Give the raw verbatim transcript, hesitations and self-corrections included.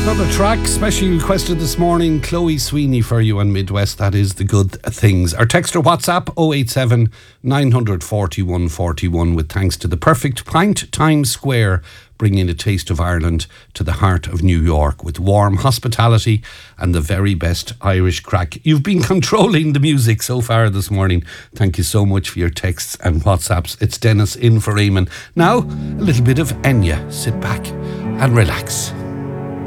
Another track, specially requested this morning, Chloe Sweeney for you on Midwest. That is The Good Things. Our text or WhatsApp oh eight seven, nine four one, four one, with thanks to the Perfect Pint Times Square, bringing a taste of Ireland to the heart of New York with warm hospitality and the very best Irish crack. You've been controlling the music so far this morning. Thank you so much for your texts and WhatsApps. It's Dennis in for Eamon. Now, a little bit of Enya. Sit back and relax.